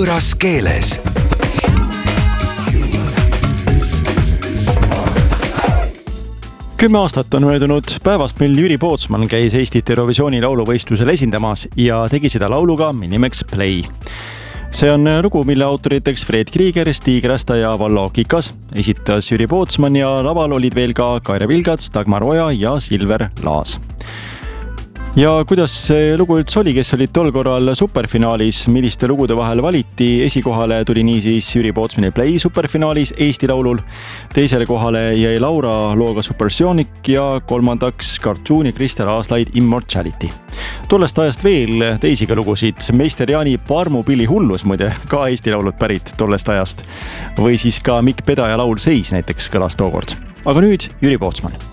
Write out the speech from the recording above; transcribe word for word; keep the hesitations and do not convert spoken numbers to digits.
võõras keeles. Kümme aastat on möödunud päevast, mil Jüri Pootsman käis Eestit Eurovisiooni lauluvõistlusel esindamas ja tegi seda lauluga nimeks Play. See on lugu, mille autoriteks Fred Krieger, Stig Rästa ja Vallo Kikas. Esitas Jüri Pootsman ja laval olid veel ka Kaire Vilgats, Dagmar Oja ja Silver Laas. Ja kuidas see lugu üldse oli, kes olid tol korral superfinaalis, milliste lugude vahel valiti? Esikohale tuli nii siis Jüri Pootsmani Play superfinaalis Eesti laulul. Teisele kohale jäi Laura looga Supersonic ja kolmandaks Cartoon ja Kristel Aaslaid Immortality. Tollest ajast veel teisiga lugusid. Meister Jaani Parmupilli hullus muide ka Eesti laulud pärit tollest ajast. Või siis ka Mikk Pedaja laul Seis näiteks kõlas tookord. Aga nüüd Jüri Pootsman.